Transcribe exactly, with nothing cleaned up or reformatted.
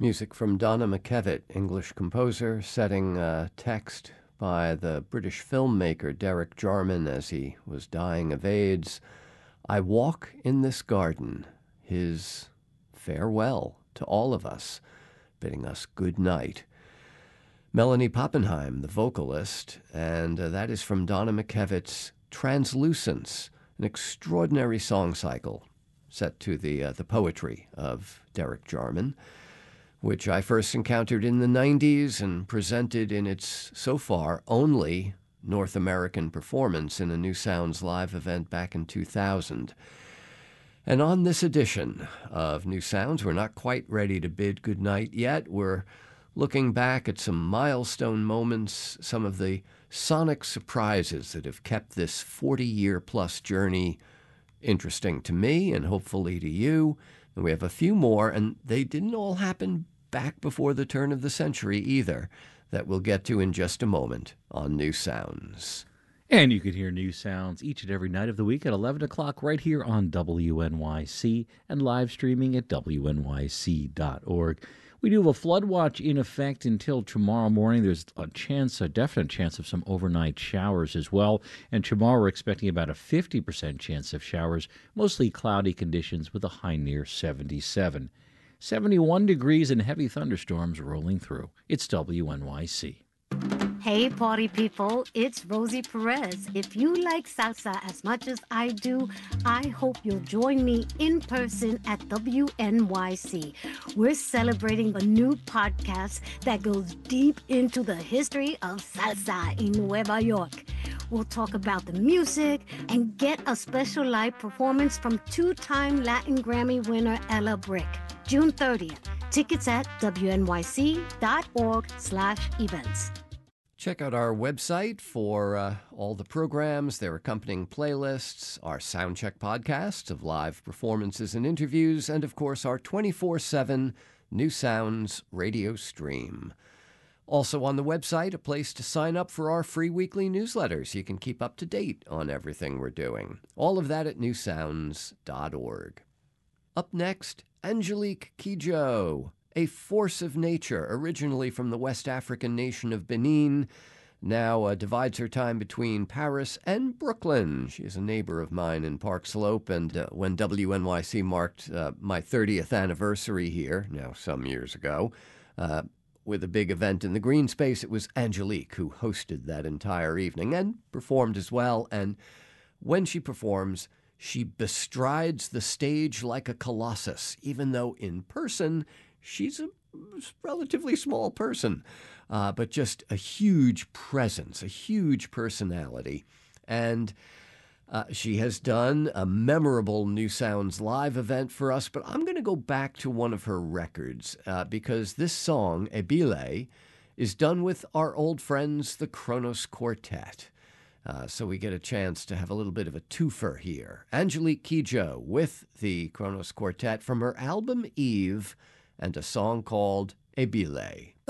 Music from Donna McKevitt, English composer, setting uh, text by the British filmmaker Derek Jarman as he was dying of AIDS. I walk in this garden, his farewell to all of us, bidding us good night. Melanie Pappenheim, the vocalist, and uh, that is from Donna McKevitt's Translucence, an extraordinary song cycle set to the uh, the poetry of Derek Jarman, which I first encountered in the nineties and presented in its, so far, only North American performance in a New Sounds live event back in two thousand. And on this edition of New Sounds, we're not quite ready to bid goodnight yet. We're looking back at some milestone moments, some of the sonic surprises that have kept this forty-year-plus journey interesting to me and hopefully to you. And we have a few more, and they didn't all happen back before the turn of the century either, that we'll get to in just a moment on New Sounds. And you can hear New Sounds each and every night of the week at eleven o'clock right here on W N Y C and live streaming at W N Y C dot org. We do have a flood watch in effect until tomorrow morning. There's a chance, a definite chance of some overnight showers as well. And tomorrow we're expecting about a fifty percent chance of showers, mostly cloudy conditions with a high near seventy-seven. seventy-one degrees and heavy thunderstorms rolling through. It's W N Y C. Hey, party people, it's Rosie Perez. If you like salsa as much as I do, I hope you'll join me in person at W N Y C. We're celebrating a new podcast that goes deep into the history of salsa in Nueva York. We'll talk about the music and get a special live performance from two-time Latin Grammy winner Ella Brick. June thirtieth. Tickets at W N Y C dot org slash events. Check out our website for uh, all the programs, their accompanying playlists, our Soundcheck podcasts of live performances and interviews, and, of course, our twenty-four seven New Sounds radio stream. Also on the website, a place to sign up for our free weekly newsletters so you can keep up to date on everything we're doing. All of that at new sounds dot org. Up next, Angelique Kidjo, a force of nature, originally from the West African nation of Benin, now uh, divides her time between Paris and Brooklyn. She is a neighbor of mine in Park Slope, and uh, when W N Y C marked uh, my thirtieth anniversary here, now some years ago, uh, with a big event in the green space, it was Angelique who hosted that entire evening and performed as well. And when she performs, she bestrides the stage like a colossus, even though in person she's a relatively small person, uh, but just a huge presence, a huge personality. And uh, she has done a memorable New Sounds live event for us, but I'm going to go back to one of her records uh, because this song, Ebile, is done with our old friends, the Kronos Quartet. Uh, so we get a chance to have a little bit of a twofer here. Angelique Kidjo with the Kronos Quartet from her album Eve, and a song called Ebile.